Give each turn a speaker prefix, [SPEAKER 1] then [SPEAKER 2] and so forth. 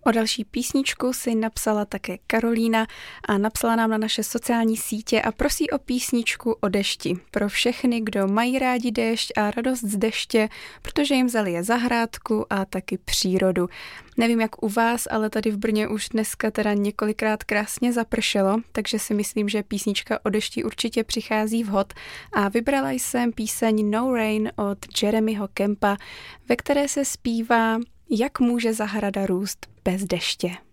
[SPEAKER 1] O další písničku si napsala také Karolína a napsala nám na naše sociální sítě a prosí o písničku o dešti. Pro všechny, kdo mají rádi déšť a radost z deště, protože jim zalije zahrádku a taky přírodu. Nevím jak u vás, ale tady v Brně už dneska teda několikrát krásně zapršelo, takže si myslím, že písnička o dešti určitě přichází vhod a vybrala jsem píseň No Rain od Jeremyho Kempa, ve které se zpívá, jak může zahrada růst bez deště.